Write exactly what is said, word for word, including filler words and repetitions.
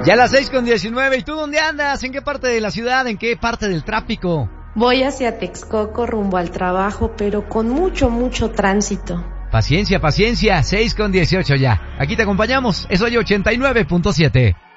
Ya a las seis con diecinueve. ¿Y tú dónde andas? ¿En qué parte de la ciudad? ¿En qué parte del tráfico? Voy hacia Texcoco rumbo al trabajo, pero con mucho, mucho tránsito. Paciencia, paciencia. seis con dieciocho ya. Aquí te acompañamos. Es hoy ochenta y nueve punto siete.